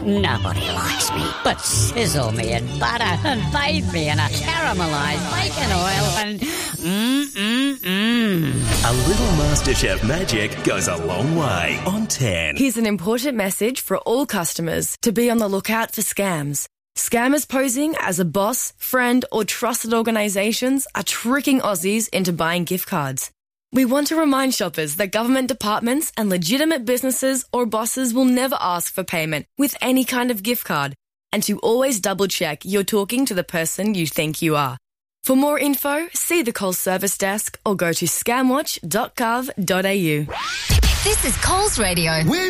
Nobody likes me, but sizzle me in butter and bathe me in a caramelised bacon oil and A little MasterChef magic goes a long way on 10. Here's an important message for all customers to be on the lookout for scams. Scammers posing as a boss, friend or trusted organisations are tricking Aussies into buying gift cards. We want to remind shoppers that government departments and legitimate businesses or bosses will never ask for payment with any kind of gift card, and to always double-check you're talking to the person you think you are. For more info, see the Coles Service Desk or go to scamwatch.gov.au. This is Coles Radio.